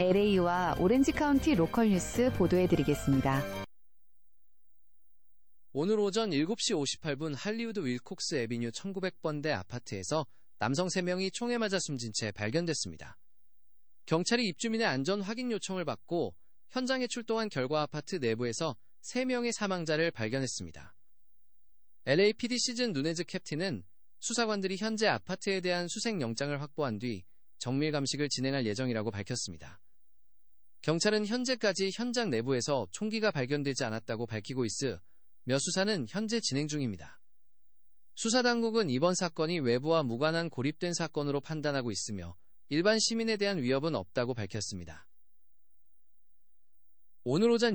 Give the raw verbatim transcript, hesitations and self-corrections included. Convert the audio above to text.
엘에이와 오렌지 카운티 로컬 뉴스 보도해드리겠습니다. 오늘 오전 일곱 시 오십팔 분 할리우드 윌콕스 애비뉴 천구백 번대 아파트에서 남성 세 명이 총에 맞아 숨진 채 발견됐습니다. 경찰이 입주민의 안전 확인 요청을 받고 현장에 출동한 결과 아파트 내부에서 세 명의 사망자를 발견했습니다. 엘에이피디 시즌 누네즈 캡틴은 수사관들이 현재 아파트에 대한 수색영장을 확보한 뒤 정밀 감식을 진행할 예정이라고 밝혔습니다. 경찰은 현재까지 현장 내부에서 총기가 발견되지 않았다고 밝히고 있으며 수사는 현재 진행 중입니다. 수사당국은 이번 사건이 외부와 무관한 고립된 사건으로 판단하고 있으며 일반 시민에 대한 위협은 없다고 밝혔습니다. 오늘 오전